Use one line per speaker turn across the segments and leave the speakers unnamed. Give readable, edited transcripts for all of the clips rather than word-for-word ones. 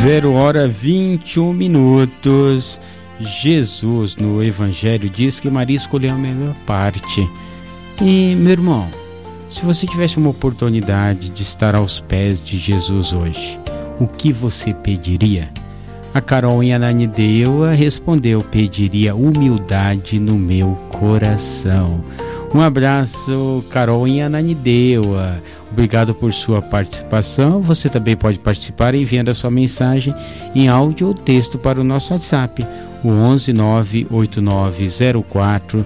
0h21. Jesus no Evangelho diz que Maria escolheu a melhor parte. E, meu irmão, se você tivesse uma oportunidade de estar aos pés de Jesus hoje, o que você pediria? A Carol em Ananindeua respondeu: pediria humildade no meu coração. Um abraço, Carol em Ananindeua. Obrigado por sua participação. Você também pode participar enviando a sua mensagem em áudio ou texto para o nosso WhatsApp, o 11 98904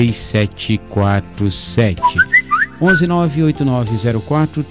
3747. 11 98904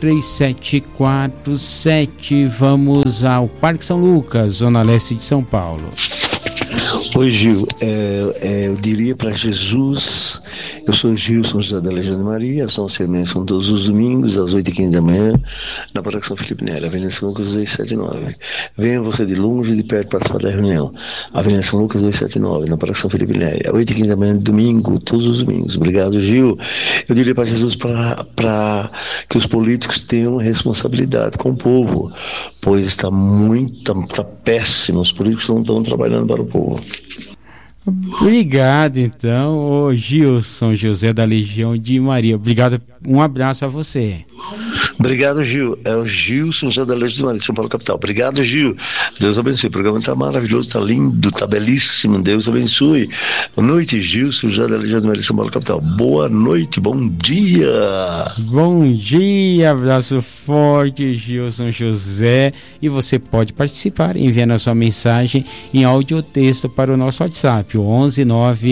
3747. Vamos ao Parque São Lucas, Zona Leste de São Paulo.
Oi, Gil, eu diria para Jesus, eu sou Gil, São José da Legião de Maria, são todos os domingos, às 8h15 da manhã, na Paróquia São Felipe Neri, Avenida São Lucas 279. Venha você de longe e de perto participar da reunião. Avenida São Lucas 279, na Paróquia São Felipe Neri, às 8h15 da manhã, domingo, todos os domingos. Obrigado, Gil. Eu diria para Jesus para que os políticos tenham responsabilidade com o povo, pois está péssimo, os políticos não estão trabalhando para o povo.
Obrigado, então, o Gilson José da Legião de Maria. Obrigado, um abraço a você.
Obrigado, Gil. É o Gilson José da Legião de Maria, São Paulo, capital. Obrigado, Gil. Deus abençoe. O programa está maravilhoso, está lindo, está belíssimo. Deus abençoe. Boa noite, Gilson José da Legião de Maria, São Paulo, capital. Boa noite, bom dia.
Bom dia, abraço forte, Gilson José. E você pode participar enviando a sua mensagem em áudio ou texto para o nosso WhatsApp, o 11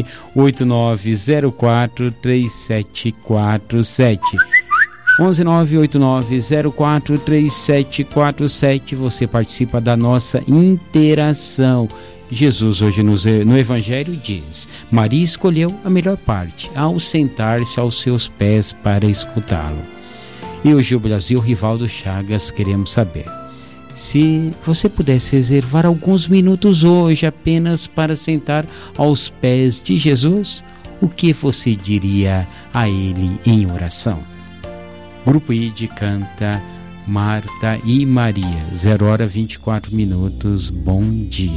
98904 3747. 11 98904 3747. Você participa da nossa interação. Jesus hoje no Evangelho diz: Maria escolheu a melhor parte ao sentar-se aos seus pés para escutá-lo. E hoje o Brasil, Rivaldo Chagas, queremos saber se você pudesse reservar alguns minutos hoje apenas para sentar aos pés de Jesus, o que você diria a ele em oração? Grupo ID canta Marta e Maria. 0h24. Bom dia.